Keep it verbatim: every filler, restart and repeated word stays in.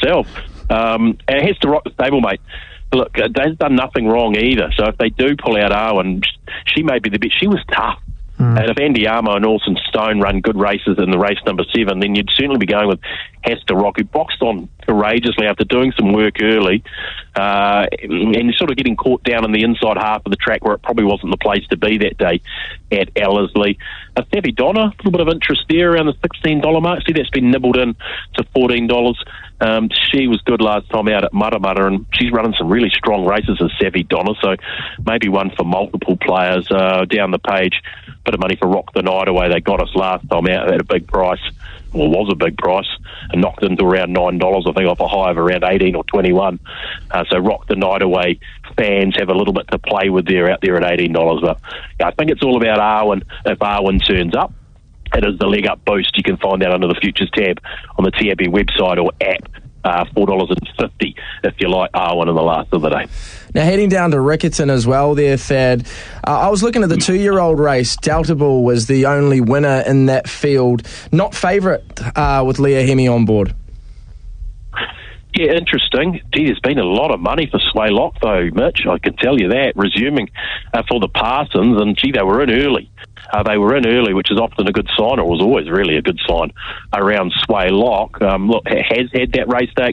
herself. Um, and it has to rock the stablemate. Look, uh, they've done nothing wrong either. So if they do pull out Arwen, she may be the bit. She was tough. Mm. And if Andy Armour and Orson Stone run good races in the race number seven, then you'd certainly be going with Hester Rock, who boxed on courageously after doing some work early, uh, and sort of getting caught down in the inside half of the track where it probably wasn't the place to be that day at Ellerslie. Uh, Savvy Donna, a little bit of interest there around the sixteen dollars mark. See, that's been nibbled in to fourteen dollars. Um, she was good last time out at Mudda Mudda, and she's running some really strong races as Savvy Donna, so maybe one for multiple players uh, down the page. Bit of money for Rock the Night Away. They got us last time out at a big price, or was a big price, and knocked into around nine dollars, I think, off a high of around eighteen or twenty-one. Uh, so Rock the Night Away fans have a little bit to play with there out there at eighteen dollars. But yeah, I think it's all about Arwen. If Arwen turns up, it is the leg up boost. You can find that under the Futures tab on the T A B website or app. Uh, four dollars fifty if you like Arwen in the last of the day. Now, heading down to Riccarton as well there, Thad. Uh, I was looking at the two-year-old race. Delta Bull was the only winner in that field. Not favourite uh, with Leah Hemi on board. Yeah, interesting. Gee, there's been a lot of money for Sway Lock, though, Mitch. I can tell you that. Resuming uh, for the Parsons, and gee, they were in early. Uh, they were in early, which is often a good sign, or was always really a good sign around Sway Lock. Um, look, has had that race day